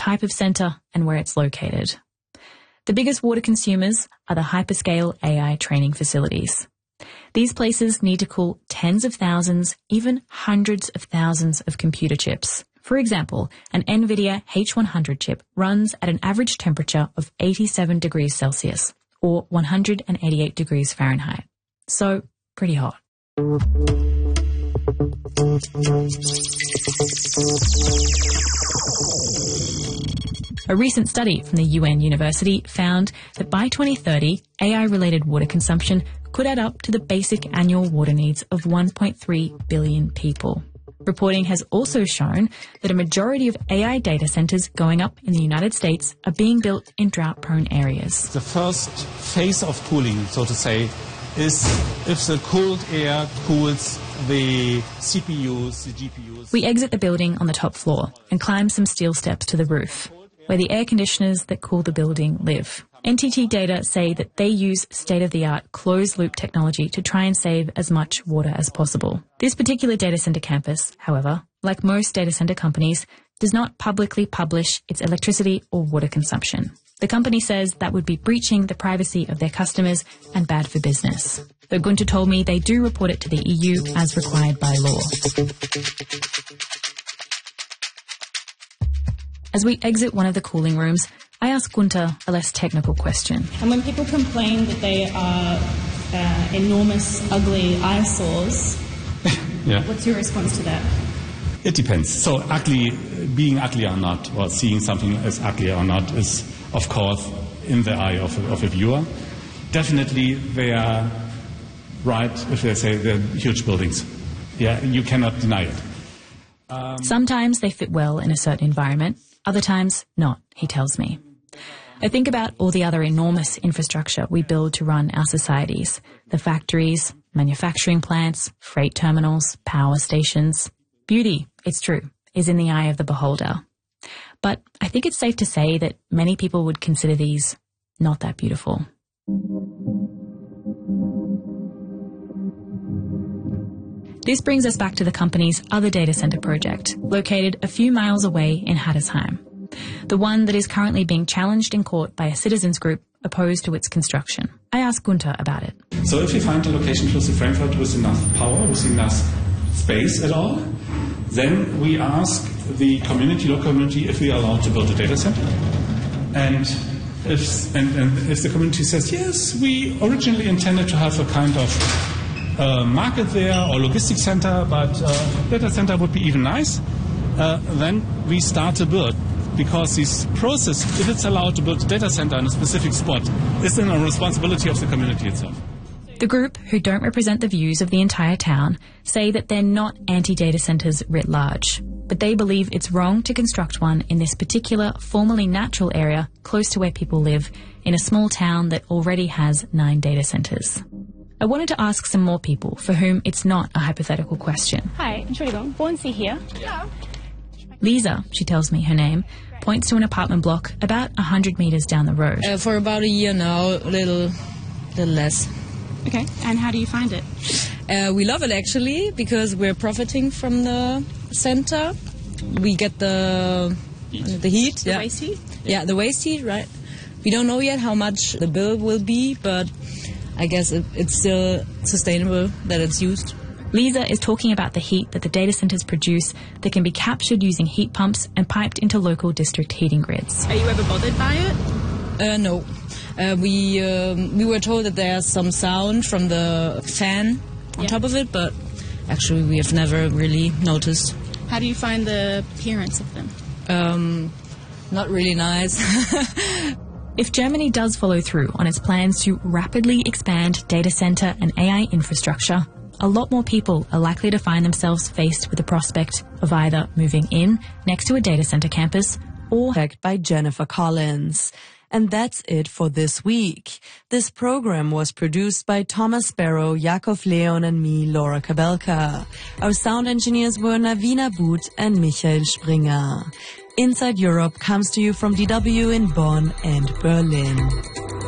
type of center and where it's located. The biggest water consumers are the hyperscale AI training facilities. These places need to cool tens of thousands, even hundreds of thousands of computer chips. For example, an NVIDIA H100 chip runs at an average temperature of 87 degrees Celsius, or 188 degrees Fahrenheit. So, pretty hot. A recent study from the UN University found that by 2030, AI-related water consumption could add up to the basic annual water needs of 1.3 billion people. Reporting has also shown that a majority of AI data centers going up in the United States are being built in drought-prone areas. The first phase of cooling, so to say, is if the cooled air cools the CPUs, the GPUs. We exit the building on the top floor and climb some steel steps to the roof, where the air conditioners that cool the building live. NTT Data say that they use state-of-the-art closed-loop technology to try and save as much water as possible. This particular data center campus, however, like most data center companies, does not publicly publish its electricity or water consumption. The company says that would be breaching the privacy of their customers and bad for business. Though Gunther told me they do report it to the EU as required by law. As we exit one of the cooling rooms, I ask Gunther a less technical question. And when people complain that they are enormous, ugly eyesores, yeah. What's your response to that? It depends. So being ugly or not, or seeing something as ugly or not is, of course, in the eye of a viewer. Definitely they are right if they say they're huge buildings. Yeah, you cannot deny it. Sometimes they fit well in a certain environment, other times not, he tells me. I think about all the other enormous infrastructure we build to run our societies, the factories, manufacturing plants, freight terminals, power stations. Beauty, it's true, is in the eye of the beholder. But I think it's safe to say that many people would consider these not that beautiful. This brings us back to the company's other data center project, located a few miles away in Hattersheim. The one that is currently being challenged in court by a citizens group opposed to its construction. I asked Gunther about it. So if we find a location close to Frankfurt with enough power, with enough space at all, then we ask the local community, if we are allowed to build a data center. And if the community says, yes, we originally intended to have a kind of market there or logistics center, but data center would be even nice, then we start to build. Because this process, if it's allowed to build a data center in a specific spot, is then a responsibility of the community itself. The group, who don't represent the views of the entire town, say that they're not anti-data centers writ large, but they believe it's wrong to construct one in this particular, formerly natural area close to where people live, in a small town that already has 9 data centers. I wanted to ask some more people for whom it's not a hypothetical question. Hi, Entschuldigung, wohnen Sie hier? Yeah. Lisa, she tells me her name, points to an apartment block about 100 meters down the road. For about a year now, a little less. Okay, and how do you find it? We love it actually, because we're profiting from the center. We get the heat. The waste heat? Yeah, the waste heat, right. We don't know yet how much the bill will be, but I guess it's still sustainable that it's used. Lisa is talking about the heat that the data centers produce that can be captured using heat pumps and piped into local district heating grids. Are you ever bothered by it? No. We were told that there's some sound from the fan on top of it, but actually we have never really noticed. How do you find the appearance of them? Not really nice. If Germany does follow through on its plans to rapidly expand data center and AI infrastructure, a lot more people are likely to find themselves faced with the prospect of either moving in next to a data center campus or Checked by Jennifer Collins. And that's it for this week. This program was produced by Thomas Sparrow, Yakov Leon and me, Laura Kabelka. Our sound engineers were Navina Boot and Michael Springer. Inside Europe comes to you from DW in Bonn and Berlin.